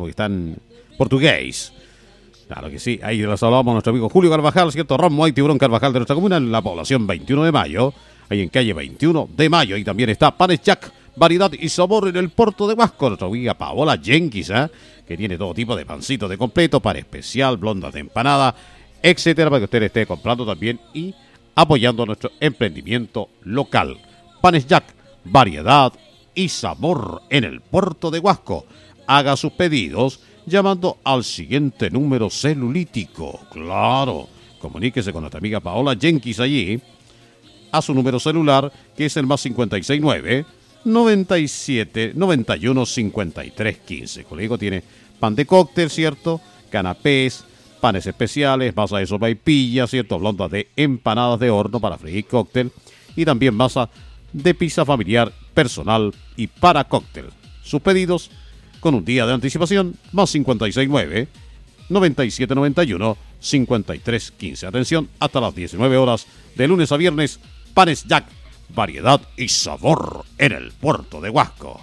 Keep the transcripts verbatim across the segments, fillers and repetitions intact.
porque está en portugués. Claro que sí, ahí les hablamos a nuestro amigo Julio Carvajal, ¿cierto? Ron Moy, Tiburón Carvajal de nuestra comuna, en la población veintiuno de mayo, ahí en calle veintiuno de mayo. Y también está Panes Jack, variedad y sabor en el puerto de Huasco. Nuestra amiga Paola Jenkins, ¿eh? Que tiene todo tipo de pancitos de completo, pan especial, blondas de empanada, etcétera, para que usted esté comprando también y apoyando nuestro emprendimiento local. Panes Jack, variedad y sabor en el puerto de Huasco. Haga sus pedidos llamando al siguiente número celulítico. Claro, comuníquese con nuestra amiga Paola Jenkins allí a su número celular, que es el más cincuenta y seis nueve, noventa y siete, noventa y uno, cincuenta y tres, quince. Como le digo, tiene pan de cóctel, ¿cierto? Canapés, panes especiales, masa de sopaipilla, ¿cierto? Blondas de empanadas de horno para freír cóctel y también masa de pizza familiar, personal y para cóctel. Sus pedidos con un día de anticipación, más cincuenta y seis nueve, noventa y siete, noventa y uno, cincuenta y tres, quince. Atención, hasta las diecinueve horas de lunes a viernes. Panes Jack, variedad y sabor en el puerto de Huasco.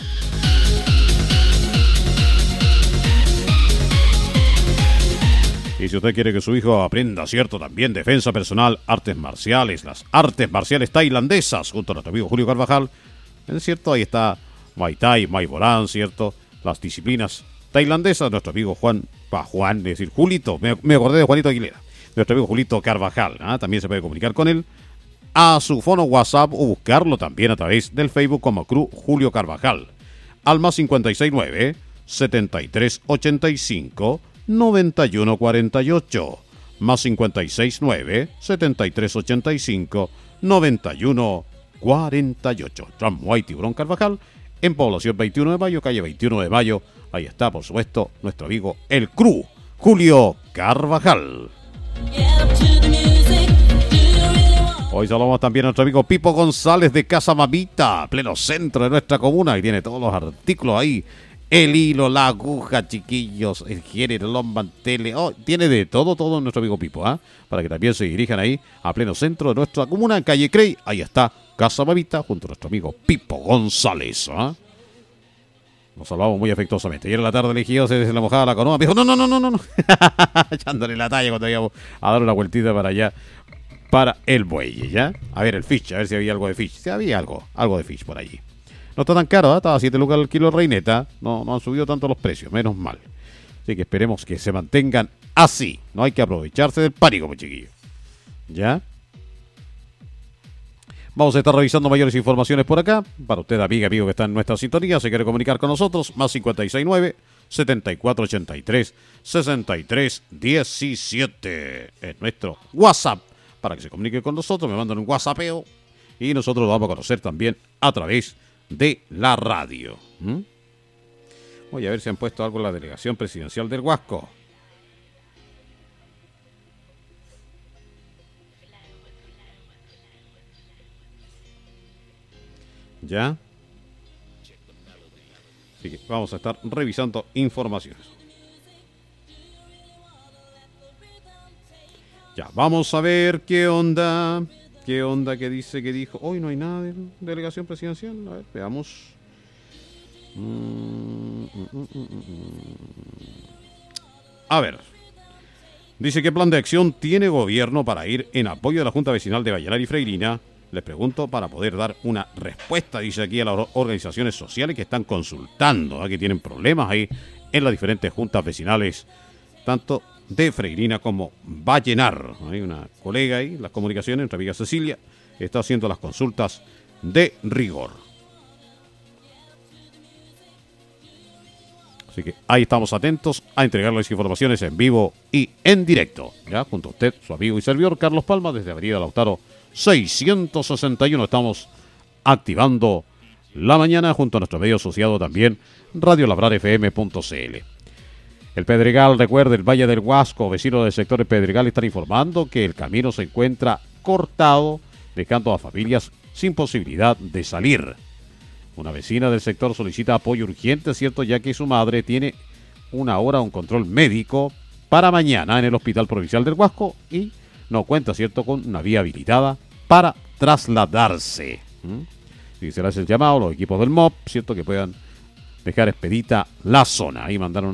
Y si usted quiere que su hijo aprenda, ¿cierto? También defensa personal, artes marciales, las artes marciales tailandesas, junto a nuestro amigo Julio Carvajal, ¿es cierto? Ahí está Muay Thai, Muay Boran, ¿cierto? Las disciplinas tailandesas, nuestro amigo Juan, pa Juan, es decir, Julito, me, me acordé de Juanito Aguilera, nuestro amigo Julito Carvajal, ¿eh? También se puede comunicar con él a su fono WhatsApp o buscarlo también a través del Facebook como Cruz Julio Carvajal, al más cincuenta y seis nueve, setenta y tres ochenta y cinco, noventa y uno cuarenta y ocho, más cincuenta y seis nueve, setenta y tres ochenta y cinco, noventa y uno cuarenta y ocho. Tramway Tiburón Carvajal, en población veintiuno de mayo, calle veintiuno de mayo. Ahí está, por supuesto, nuestro amigo el Cru, Julio Carvajal. Hoy saludamos también a nuestro amigo Pipo González de Casa Mamita, pleno centro de nuestra comuna, y tiene todos los artículos ahí. El hilo, la aguja, chiquillos, el género, los manteles, oh, tiene de todo, todo nuestro amigo Pipo, ¿ah? ¿eh? Para que también se dirijan ahí a pleno centro de nuestra comuna, en calle Crey. Ahí está Casa Mamita, junto a nuestro amigo Pipo González, ¿ah? ¿eh? Nos saludamos muy afectuosamente. Ayer en la tarde elegido se la mojaba la canoa. Me dijo, no, no, no, no, no, no. Echándole la talla cuando íbamos a dar una vueltita para allá, para el muelle, ¿ya? A ver el fish, a ver si había algo de fish. Si había algo, algo de fish por allí. No está tan caro, ¿eh? Estaba a siete lucas el kilo de reineta. No, no han subido tanto los precios, menos mal. Así que esperemos que se mantengan así. No hay que aprovecharse del pánico, pues, chiquillos. ¿Ya? Vamos a estar revisando mayores informaciones por acá. Para usted, amiga, amigo que está en nuestra sintonía, se quiere comunicar con nosotros, más cincuenta y seis nueve, setenta y cuatro ochenta y tres, sesenta y tres diecisiete. Es nuestro WhatsApp para que se comunique con nosotros. Me mandan un WhatsAppeo y nosotros lo vamos a conocer también a través de la radio. ¿Mm? Voy a ver si han puesto algo en la delegación presidencial del Huasco. ¿Ya? Así que vamos a estar revisando informaciones. Ya, vamos a ver qué onda. ¿Qué onda que dice que dijo? Hoy no hay nada de delegación presidencial. A ver, veamos. Mm, mm, mm, mm, mm. A ver. Dice, ¿qué plan de acción tiene gobierno para ir en apoyo de la Junta Vecinal de Vallenar y Freirina? Les pregunto para poder dar una respuesta, dice aquí, a las organizaciones sociales que están consultando, ¿eh? Que tienen problemas ahí en las diferentes juntas vecinales, tanto de Freirina como Vallenar. Hay una colega ahí, las comunicaciones, nuestra amiga Cecilia, está haciendo las consultas de rigor. Así que ahí estamos atentos a entregarles informaciones en vivo y en directo. Ya, junto a usted, su amigo y servidor Carlos Palma, desde Avenida Lautaro seiscientos sesenta y uno. Estamos activando la mañana junto a nuestro medio asociado también, radio labrar f m punto c l. El Pedregal, recuerde, el Valle del Huasco, vecinos del sector del Pedregal están informando que el camino se encuentra cortado, dejando a familias sin posibilidad de salir. Una vecina del sector solicita apoyo urgente, ¿cierto? Ya que su madre tiene una hora un control médico para mañana en el Hospital Provincial del Huasco y no cuenta, ¿cierto?, con una vía habilitada para trasladarse. ¿Mm? Y se le hace el llamado a los equipos del M O P, ¿cierto?, que puedan dejar expedita la zona. Ahí mandaron